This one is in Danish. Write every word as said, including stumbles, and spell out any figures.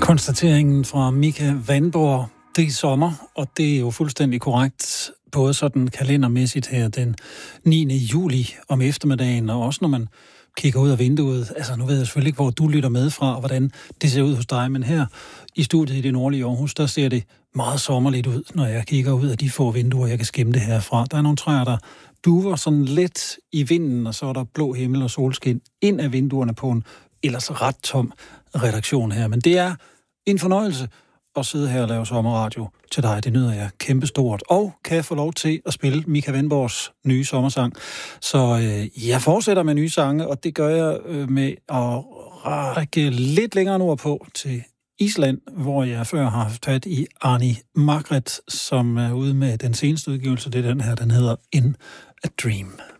Konstateringen fra Mika Vandborg, det er sommer, og det er jo fuldstændig korrekt, både sådan kalendermæssigt her den niende juli om eftermiddagen, og også når man kigger ud af vinduet. Altså, nu ved jeg selvfølgelig ikke, hvor du lytter med fra, og hvordan det ser ud hos dig, men her i studiet i det nordlige Aarhus, der ser det meget sommerligt ud, når jeg kigger ud af de få vinduer, jeg kan skimme det herfra. Der er nogle træer, der duver sådan let i vinden, og så er der blå himmel og solskin ind af vinduerne på en ellers ret tom redaktion her. Men det er en fornøjelse at sidde her og lave sommerradio til dig. Det nyder jeg kæmpestort. Og kan jeg få lov til at spille Mika Vandborgs nye sommersang. Så øh, jeg fortsætter med nye sange, og det gør jeg øh, med at række lidt længere nord på til Island, hvor jeg før har haft fat i Arni Margret, som er ude med den seneste udgivelse. Det er den her, den hedder In a Dream.